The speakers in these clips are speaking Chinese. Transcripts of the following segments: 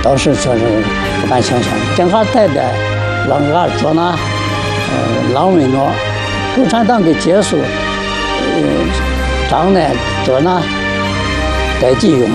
都是说是不敢想象。正好带的啷个做呢？老美诺，共产党的结束，党呢做呢代际用。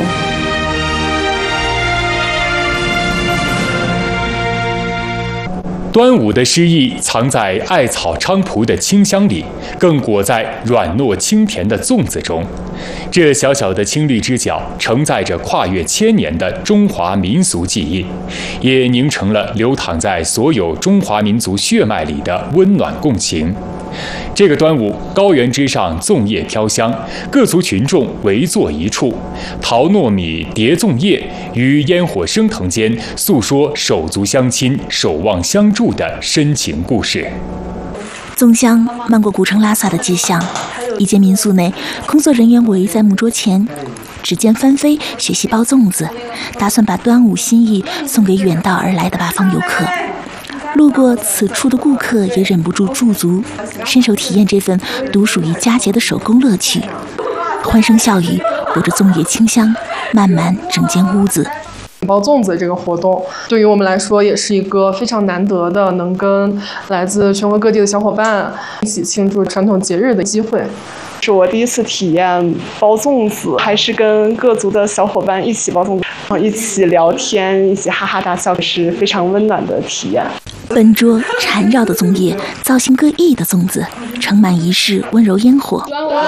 端午的诗意藏在艾草菖蒲的清香里，更裹在软糯清甜的粽子中。这小小的青绿之角，承载着跨越千年的中华民俗记忆，也凝成了流淌在所有中华民族血脉里的温暖共情。这个端午，高原之上粽叶飘香，各族群众围坐一处，淘糯米、叠粽叶，于烟火升腾间，诉说手足相亲、守望相助的深情故事。 粽香漫过古城拉萨的街巷，一间民宿内，工作人员围在木桌前，指尖翻飞，学习包粽子，打算把端午心意送给远道而来的八方游客。路过此处的顾客也忍不住驻足，伸手体验这份独属于佳节的手工乐趣。欢声笑语裹着粽叶清香，漫满整间屋子。 包粽子这个活动对于我们来说也是一个非常难得的能跟来自全国各地的小伙伴一起庆祝传统节日的机会。 是我第一次体验包粽子，还是跟各族的小伙伴一起包粽子，一起聊天，一起哈哈大笑，是非常温暖的体验。 笨拙缠绕的粽叶，造型各异的粽子，盛满一世温柔烟火。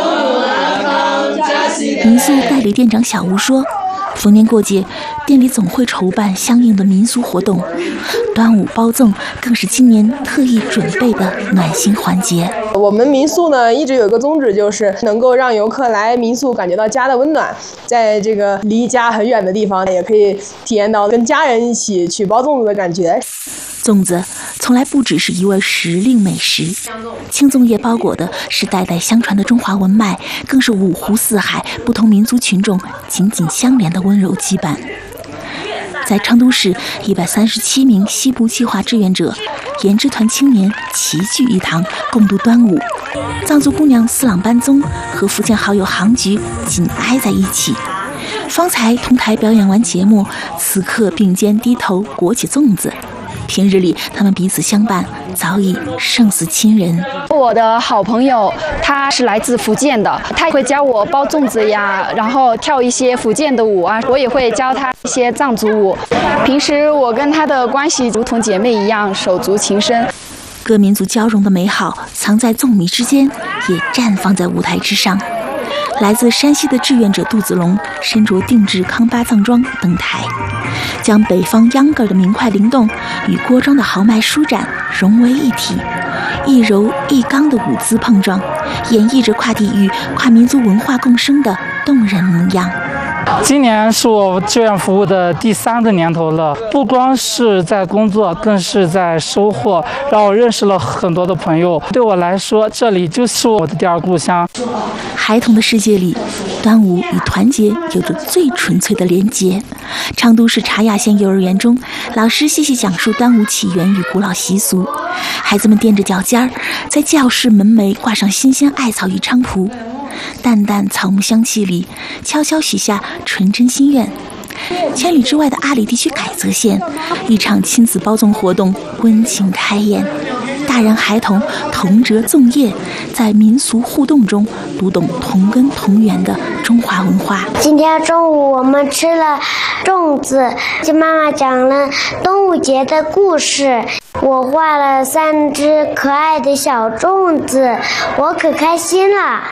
民宿代理店长小吴说，逢年过节，店里总会筹办相应的民俗活动，端午包粽更是今年特意准备的暖心环节。 我们民宿呢一直有一个宗旨，就是能够让游客来民宿感觉到家的温暖，在这个离家很远的地方，也可以体验到跟家人一起去包粽子的感觉。 粽子从来不只是一味时令美食，青粽叶包裹的是代代相传的中华文脉，更是五湖四海不同民族群众紧紧相连的温柔羁绊。在昌都市，137名西部计划志愿者、研制团青年齐聚一堂，共度端午。藏族姑娘斯朗班宗和福建好友杭菊紧挨在一起，方才同台表演完节目，此刻并肩低头裹起粽子。平日里，他们彼此相伴，早已胜似亲人。 我的好朋友，他是来自福建的，他会教我包粽子呀，然后跳一些福建的舞啊，我也会教他一些藏族舞。平时我跟他的关系如同姐妹一样，手足情深。 各民族交融的美好，藏在粽米之间，也绽放在舞台之上。来自山西的志愿者杜子龙身着定制康巴藏装登台，将北方秧歌的明快灵动与郭庄的豪迈舒展融为一体，一柔一刚的舞姿碰撞，演绎着跨地域、跨民族文化共生的动人模样。 今年是我志愿服务的第3个年头了，不光是在工作，更是在收获，让我认识了很多的朋友。对我来说，这里就是我的第二故乡。 孩童的世界里，端午与团结有着最纯粹的连结。昌都市茶雅县幼儿园中，老师细细讲述端午起源与古老习俗，孩子们踮着脚尖儿，在教室门楣挂上新鲜艾草与菖蒲，淡淡草木香气里，悄悄许下纯真心愿。千里之外的阿里地区凯泽县，一场亲子包粽活动温情开宴，大人孩童同折粽叶，在民俗互动中读懂同根同源的中华文化。 今天中午我们吃了粽子，妈妈讲了端午节的故事，我画了3只可爱的小粽子，我可开心了。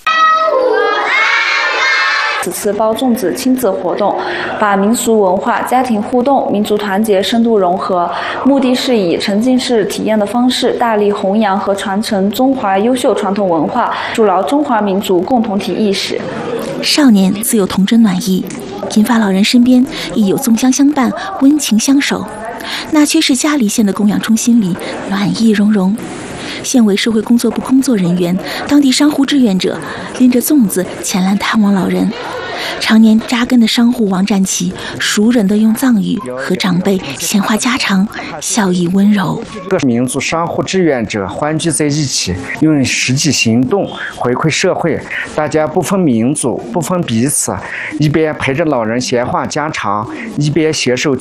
此次包粽子亲子活动，把民俗文化、家庭互动、民族团结深度融合，目的是以沉浸式体验的方式，大力弘扬和传承中华优秀传统文化，筑牢中华民族共同体意识。 少年自有童真暖意，银发老人身边亦有粽香相伴，温情相守。那却是嘉黎县的供养中心里暖意融融。县委社会工作部工作人员、当地商户志愿者拎着粽子前来探望老人。常年扎根的商户王占奇熟稔地用藏语和长辈闲话家常，笑意温柔。 各民族商户志愿者欢聚在一起，用实际行动回馈社会，大家不分民族、不分彼此，一边陪着老人闲话家常，一边携手